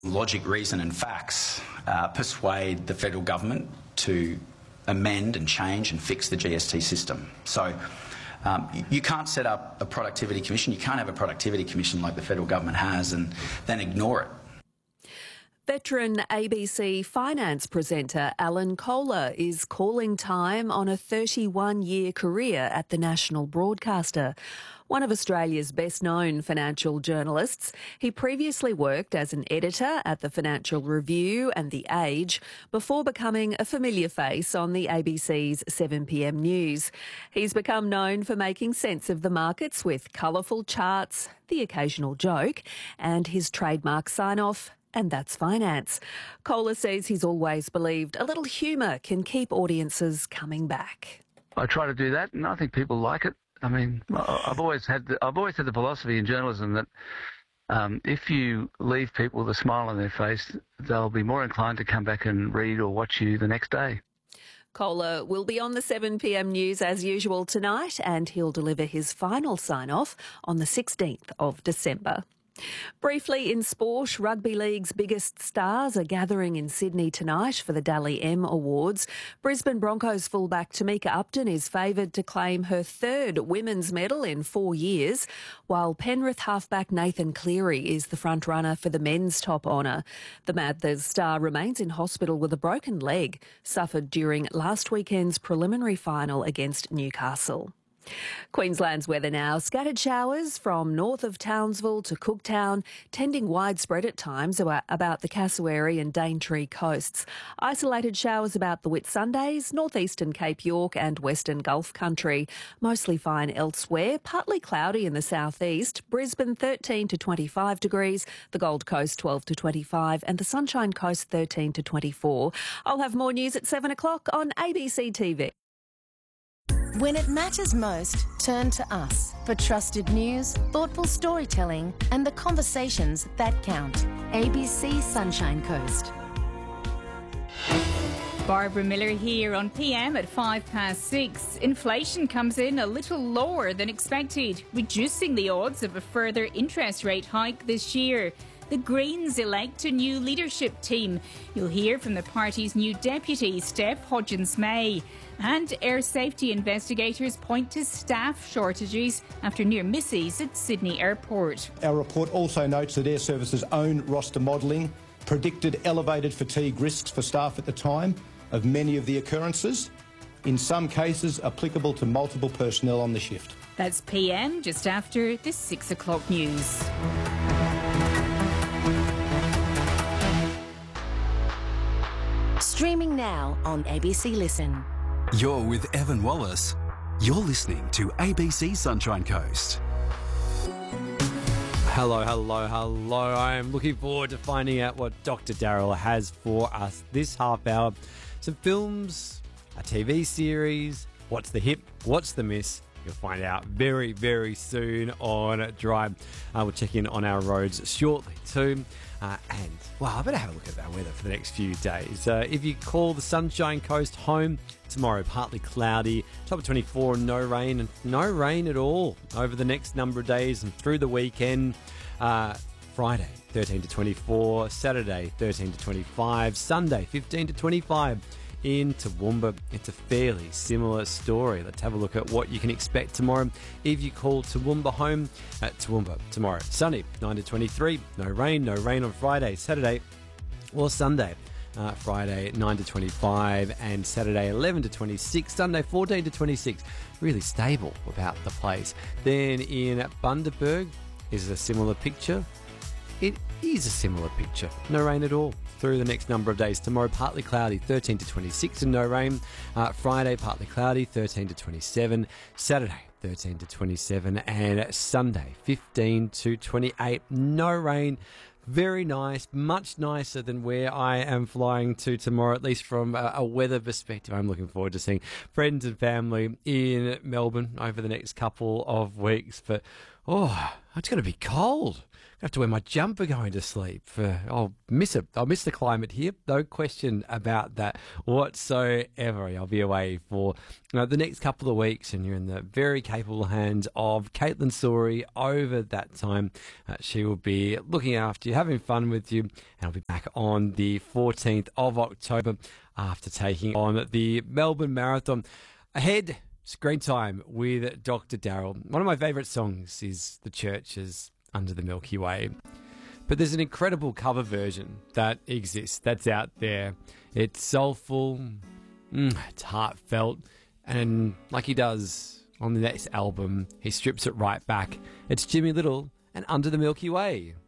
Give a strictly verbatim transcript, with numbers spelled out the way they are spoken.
Logic, reason and facts uh, persuade the federal government to amend and change and fix the G S T system. So um, you can't set up a productivity commission, you can't have a productivity commission like the federal government has and then ignore it. Veteran A B C finance presenter Alan Kohler is calling time on a thirty-one-year career at the national broadcaster. One of Australia's best-known financial journalists, he previously worked as an editor at the Financial Review and The Age before becoming a familiar face on the A B C's seven p m news. He's become known for making sense of the markets with colourful charts, the occasional joke, and his trademark sign-off, and that's finance. Kohler says he's always believed a little humour can keep audiences coming back. I try to do that, and I think people like it. I mean, I've always had the, I've always had the philosophy in journalism that um, if you leave people with a smile on their face, they'll be more inclined to come back and read or watch you the next day. Kohler will be on the seven p m news as usual tonight, and he'll deliver his final sign-off on the sixteenth of December. Briefly in sport, Rugby League's biggest stars are gathering in Sydney tonight for the Dally M Awards. Brisbane Broncos fullback Tamika Upton is favoured to claim her third women's medal in four years, while Penrith halfback Nathan Cleary is the front-runner for the men's top honour. The Mathers star remains in hospital with a broken leg, suffered during last weekend's preliminary final against Newcastle. Queensland's weather now. Scattered showers from north of Townsville to Cooktown, tending widespread at times about the Cassowary and Daintree coasts. Isolated showers about the Whitsundays, northeastern Cape York and western Gulf country. Mostly fine elsewhere. Partly cloudy in the southeast. Brisbane thirteen to twenty-five degrees, the Gold Coast twelve to twenty-five and the Sunshine Coast thirteen to twenty-four. I'll have more news at seven o'clock on A B C T V. When it matters most, turn to us for trusted news, thoughtful storytelling and the conversations that count. A B C Sunshine Coast. Barbara Miller here on P M at five past six. Inflation comes in a little lower than expected, reducing the odds of a further interest rate hike this year. The Greens elect a new leadership team. You'll hear from the party's new deputy, Steph Hodgins-May. And air safety investigators point to staff shortages after near misses at Sydney Airport. Our report also notes that Air Service's own roster modelling predicted elevated fatigue risks for staff at the time of many of the occurrences, in some cases applicable to multiple personnel on the shift. That's P M just after the six o'clock news. Streaming now on A B C Listen. You're with Evan Wallace. You're listening to A B C Sunshine Coast. Hello, hello, hello. I am looking forward to finding out what Doctor Daryl has for us this half hour. Some films, a T V series, what's the hit, what's the miss. You'll find out very, very soon on Drive. Uh, we'll check in on our roads shortly too. Uh, and, well, I better have a look at our weather for the next few days. Uh, if you call the Sunshine Coast home, tomorrow partly cloudy, top of twenty-four, no rain, and no rain at all over the next number of days and through the weekend. Uh, Friday, thirteen to twenty-four, Saturday, thirteen to twenty-five, Sunday, fifteen to twenty-five. In Toowoomba, it's a fairly similar story. Let's have a look at what you can expect tomorrow if you call Toowoomba home at Toowoomba tomorrow. Sunday, nine to twenty-three, no rain, no rain on Friday, Saturday or Sunday. Uh, Friday, nine to twenty-five and Saturday, eleven to twenty-six, Sunday, fourteen to twenty-six. Really stable about the place. Then in Bundaberg is a similar picture. It is a similar picture. No rain at all through the next number of days. Tomorrow, partly cloudy, thirteen to twenty-six and no rain. Uh, Friday, partly cloudy, thirteen to twenty-seven. Saturday, thirteen to twenty-seven. And Sunday, fifteen to twenty-eight. No rain. Very nice, much nicer than where I am flying to tomorrow, at least from a, a weather perspective. I'm looking forward to seeing friends and family in Melbourne over the next couple of weeks. But, oh, it's going to be cold. I have to wear my jumper going to sleep. For, I'll miss it. I'll miss the climate here. No question about that whatsoever. I'll be away for you know, the next couple of weeks, and you're in the very capable hands of Caitlin Sori over that time. Uh, she will be looking after you, having fun with you, and I'll be back on the fourteenth of October after taking on the Melbourne Marathon. Ahead, screen time with Doctor Daryl. One of my favourite songs is The Church's Under the Milky Way. But there's an incredible cover version that exists, that's out there. It's soulful, mm, it's heartfelt, and like he does on the next album, he strips it right back. It's Jimmy Little and Under the Milky Way.